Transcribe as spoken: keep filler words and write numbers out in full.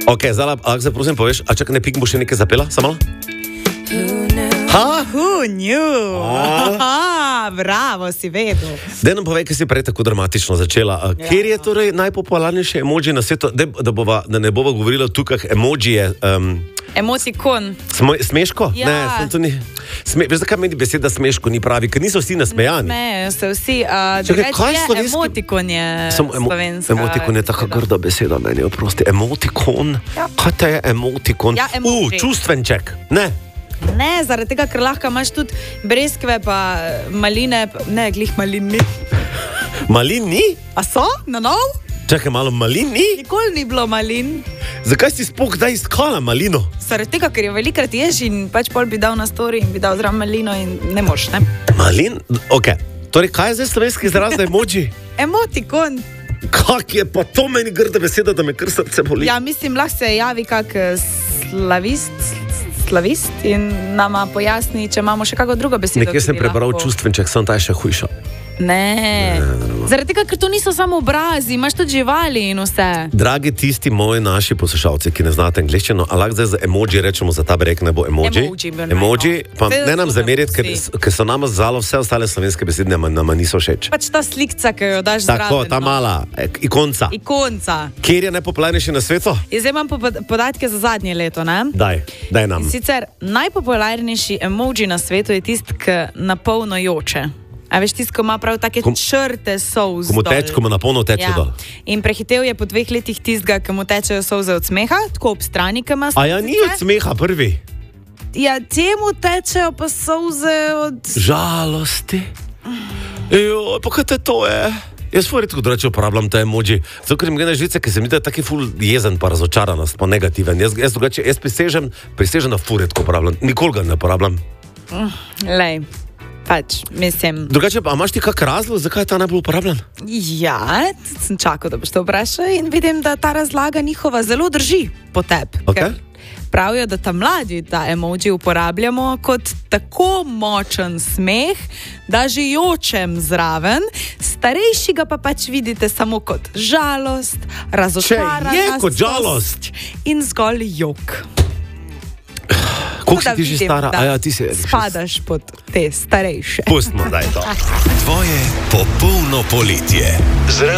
Ok, zdaj, zdaj prosim poveš, a čakaj, ne Pink bo še nekaj zapela, samo? Ha? Who knew? Aha, bravo, si vedel. Daj nam povej, kaj si prej tako dramatično začela. Ja. Kjer je torej najpopularnejši emoji na svetu? Da, da, bova, da ne bova govorila tukaj, emoji je... Um, Emotikon. Smo, smeško? Ja. Ne, sem to ni... Sme, veš, zakaj meni beseda smeško ni pravi? Ker niso vsi nasmejani. Ne, se vsi... Uh, Čakaj, kaj je slovenski... Emotikon je Samo emo, slovenska. Emotikon je taka grda beseda, meni oprosti. Emotikon? Ja. Kaj te je emotikon? Ja, emoji. Uh, čustvenček. Ne. Ne, zaradi tega, ker lahko imaš tudi breskve, pa maline, pa, ne, glih malin ni. Malin ni? A so? Na nov? Čakaj, malo malin ni? Nikoli ni bilo malin. Zakaj si sploh kdaj iskala malino? Zaradi tega, ker jo velikrat ješ in pač pol bi dal na story in bi dal zraven malino in ne moš, ne? Malin? Ok. Torej, kaj je zdaj slovenski izraz za emoji? Emotikon. Kak je pa to meni grda beseda, da me kar srce boli? Ja, mislim, lahko se javi kak slavist, slavist in nama pojasni, če imamo še kako drugo besedo. Nekje sem prebral lahko... čustvenček, sem ta je še hujša. Ne, ne zaradi tega, ker to niso samo obrazi, imaš tudi živali in vse. Dragi tisti moji naši poslušalci, ki ne znate angleščino, a lahko zdaj za emoji rečemo, za ta brek ne bo emoji. Emoji, emoji pa Vse ne nam zameriti, ker, ker so nama zalo vse ostale slovenske besede, nama niso všeč. Pač ta slikca, ki jo daš zraven. Tako, ta no. mala, ikonca. Ikonca. Kjer je najpopularnejši na svetu? Zdaj imam podatke za zadnje leto, ne? Daj, daj nam. In sicer najpopularnejši emoji na svetu je tisti, ki napolno joče. A veš, tisto, ko ima prav take kom, črte solz dol. Ko mu teče, ko mu napolno teče ja. dol. In prehitev je po dveh letih tistega, ko mu tečejo solze od smeha, tako ob strani, ki ima solze. A ja, ni od smeha prvi? Ja, temu tečejo pa solze od... Žalosti. Jo, pa kaj te to je? Jaz svoj redko drugače uporabljam te emoji. Zato, ker mi gre na žlice, ker se mi da taki ful jezen pa razočaranost, pa negativen. Jaz, jaz drugače, jaz prisežem, prisežem na ful redko uporabljam. Nikoli ga ne uporabljam. Lej. Pač, mislim... Drugače, a imaš ti kak razlog, zakaj je ta najbolj uporabljan? Ja, sem čakal, da boš to vprašal in vidim, da ta razlaga njihova zelo drži po tebi. Okay. Pravijo, da ta mladi ta emoji uporabljamo kot tako močen smeh, da že jočem zraven, starejši ga pa pač vidite samo kot žalost, razočaranost. Če je kot žalost. In zgolj jok. Koliko si ti že stara? A ja, ti si... Spadaš pod te starejše. Pustimo, daj to. Tvoje popolno poletje.